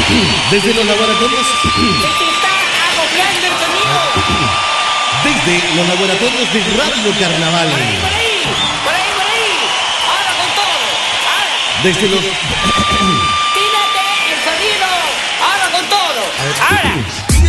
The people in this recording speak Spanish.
Desde los laboratorios. Se te está acoplando el sonido. Desde los laboratorios de Radio Carnaval. Por ahí, por ahí. Por ahí, por ahí. Ahora con todo. Ahora. Desde los. Tírate el sonido. Ahora con todo. Ahora.